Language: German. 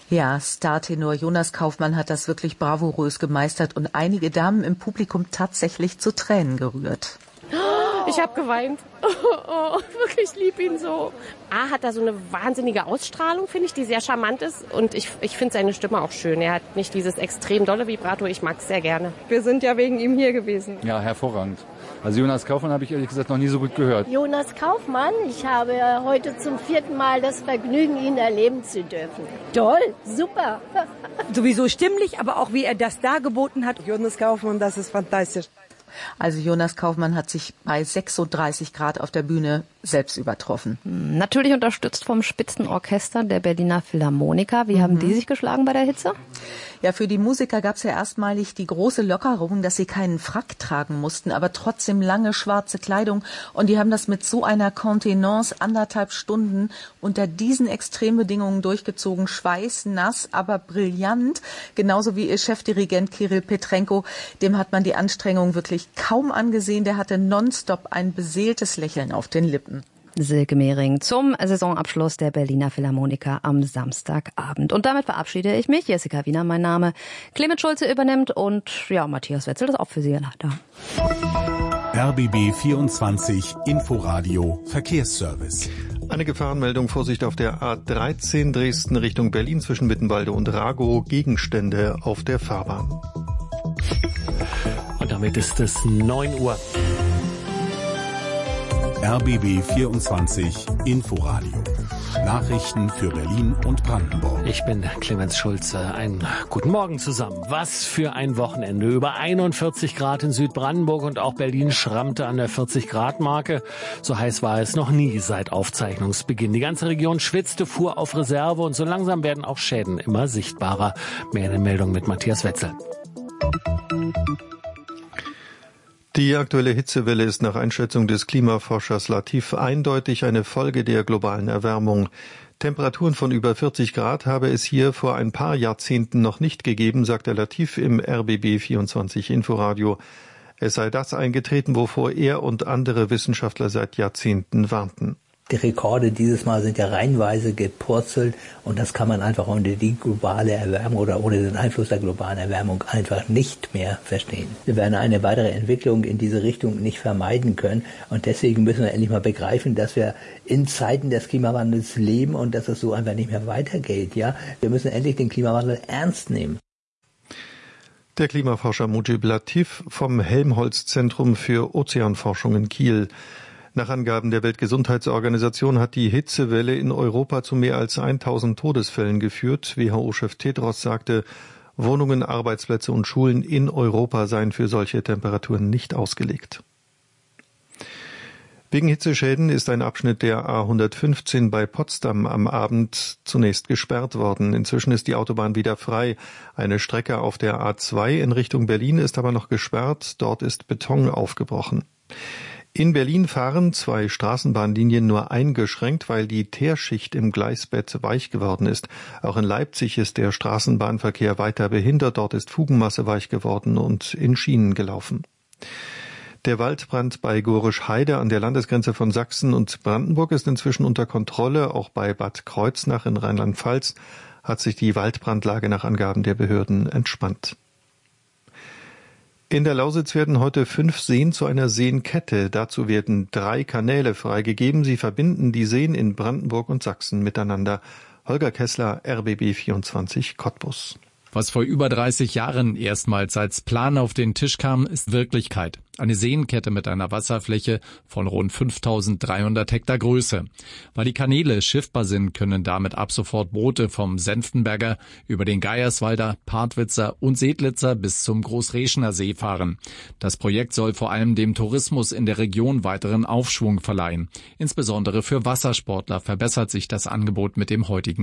Ja, Startenor Jonas Kaufmann hat das wirklich bravourös gemeistert und einige Damen im Publikum tatsächlich zu Tränen gerührt. Ich habe geweint. Oh, wirklich, ich liebe ihn so. Hat er so eine wahnsinnige Ausstrahlung, finde ich, die sehr charmant ist. Und ich finde seine Stimme auch schön. Er hat nicht dieses extrem dolle Vibrato. Ich mag es sehr gerne. Wir sind ja wegen ihm hier gewesen. Ja, hervorragend. Also Jonas Kaufmann habe ich ehrlich gesagt noch nie so gut gehört. Jonas Kaufmann, ich habe heute zum 4. Mal das Vergnügen, ihn erleben zu dürfen. Toll, super. Sowieso stimmlich, aber auch wie er das dargeboten hat. Jonas Kaufmann, das ist fantastisch. Also Jonas Kaufmann hat sich bei 36 Grad auf der Bühne selbst übertroffen. Natürlich unterstützt vom Spitzenorchester der Berliner Philharmoniker. Wie haben die sich geschlagen bei der Hitze? Ja, für die Musiker gab es ja erstmalig die große Lockerung, dass sie keinen Frack tragen mussten, aber trotzdem lange schwarze Kleidung. Und die haben das mit so einer Kontenance 1,5 Stunden unter diesen Extrembedingungen durchgezogen. Schweißnass, aber brillant. Genauso wie ihr Chefdirigent Kirill Petrenko. Dem hat man die Anstrengung wirklich kaum angesehen. Der hatte nonstop ein beseeltes Lächeln auf den Lippen. Silke Mehring zum Saisonabschluss der Berliner Philharmoniker am Samstagabend. Und damit verabschiede ich mich. Jessica Wiener mein Name. Clemens Schulze übernimmt und ja, Matthias Wetzel ist auch für Sie da. RBB 24 Inforadio Verkehrsservice. Eine Gefahrenmeldung, Vorsicht auf der A13 Dresden Richtung Berlin zwischen Mittenwalde und Ragow. Gegenstände auf der Fahrbahn. Und damit ist es 9 Uhr. RBB 24 Inforadio. Nachrichten für Berlin und Brandenburg. Ich bin Clemens Schulze. Einen guten Morgen zusammen. Was für ein Wochenende. Über 41 Grad in Südbrandenburg und auch Berlin schrammte an der 40-Grad-Marke. So heiß war es noch nie seit Aufzeichnungsbeginn. Die ganze Region schwitzte, fuhr auf Reserve und so langsam werden auch Schäden immer sichtbarer. Mehr in der Meldung mit Matthias Wetzel. Die aktuelle Hitzewelle ist nach Einschätzung des Klimaforschers Latif eindeutig eine Folge der globalen Erwärmung. Temperaturen von über 40 Grad habe es hier vor ein paar Jahrzehnten noch nicht gegeben, sagt der Latif im RBB 24 Inforadio. Es sei das eingetreten, wovor er und andere Wissenschaftler seit Jahrzehnten warnten. Die Rekorde dieses Mal sind ja reihenweise gepurzelt und das kann man einfach ohne die globale Erwärmung oder ohne den Einfluss der globalen Erwärmung einfach nicht mehr verstehen. Wir werden eine weitere Entwicklung in diese Richtung nicht vermeiden können und deswegen müssen wir endlich mal begreifen, dass wir in Zeiten des Klimawandels leben und dass es so einfach nicht mehr weitergeht. Ja, wir müssen endlich den Klimawandel ernst nehmen. Der Klimaforscher Mujib Latif vom Helmholtz-Zentrum für Ozeanforschung in Kiel. Nach Angaben der Weltgesundheitsorganisation hat die Hitzewelle in Europa zu mehr als 1000 Todesfällen geführt. WHO-Chef Tedros sagte, Wohnungen, Arbeitsplätze und Schulen in Europa seien für solche Temperaturen nicht ausgelegt. Wegen Hitzeschäden ist ein Abschnitt der A115 bei Potsdam am Abend zunächst gesperrt worden. Inzwischen ist die Autobahn wieder frei. Eine Strecke auf der A2 in Richtung Berlin ist aber noch gesperrt. Dort ist Beton aufgebrochen. In Berlin fahren 2 Straßenbahnlinien nur eingeschränkt, weil die Teerschicht im Gleisbett weich geworden ist. Auch in Leipzig ist der Straßenbahnverkehr weiter behindert. Dort ist Fugenmasse weich geworden und in Schienen gelaufen. Der Waldbrand bei Gorisch-Heide an der Landesgrenze von Sachsen und Brandenburg ist inzwischen unter Kontrolle. Auch bei Bad Kreuznach in Rheinland-Pfalz hat sich die Waldbrandlage nach Angaben der Behörden entspannt. In der Lausitz werden heute 5 Seen zu einer Seenkette. Dazu werden 3 Kanäle freigegeben. Sie verbinden die Seen in Brandenburg und Sachsen miteinander. Holger Kessler, RBB 24 Cottbus. Was vor über 30 Jahren erstmals als Plan auf den Tisch kam, ist Wirklichkeit. Eine Seenkette mit einer Wasserfläche von rund 5.300 Hektar Größe. Weil die Kanäle schiffbar sind, können damit ab sofort Boote vom Senftenberger über den Geierswalder, Partwitzer und Sedlitzer bis zum Großreschener See fahren. Das Projekt soll vor allem dem Tourismus in der Region weiteren Aufschwung verleihen. Insbesondere für Wassersportler verbessert sich das Angebot mit dem heutigen